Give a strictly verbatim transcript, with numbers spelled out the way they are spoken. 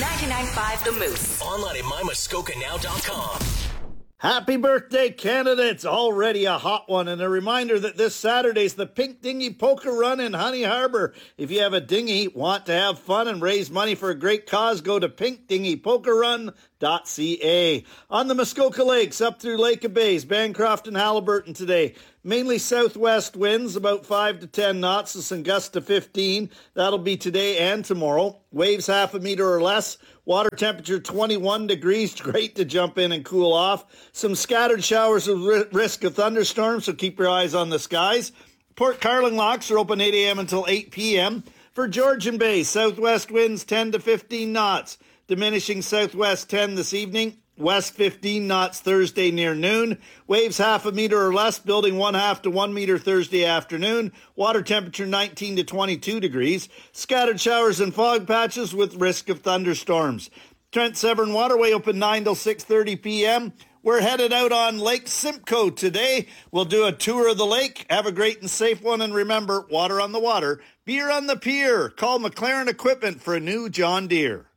ninety-nine point five The Moose. Online at my muskoka now dot com. Happy birthday, Canada. It's already a hot one. And a reminder that this Saturday's the Pink Dinghy Poker Run in Honey Harbor. If you have a dinghy, want to have fun and raise money for a great cause, go to pink dinghy poker run dot c a. On the Muskoka Lakes, up through Lake of Bays, Bancroft and Haliburton today. Mainly southwest winds, about five to ten knots, and some gusts to fifteen. That'll be today and tomorrow. Waves half a meter or less. Water temperature twenty-one degrees. Great to jump in and cool off. Some scattered showers with risk of thunderstorms, so keep your eyes on the skies. Port Carling locks are open eight a.m. until eight p.m. For Georgian Bay, southwest winds ten to fifteen knots. Diminishing southwest ten this evening. West fifteen knots Thursday near noon. Waves half a meter or less, building one half to one meter Thursday afternoon. Water temperature nineteen to twenty-two degrees. Scattered showers and fog patches with risk of thunderstorms. Trent Severn Waterway open nine till six thirty p.m. We're headed out on Lake Simcoe today. We'll do a tour of the lake. Have a great and safe one. And remember, water on the water, beer on the pier. Call McLaren Equipment for a new John Deere.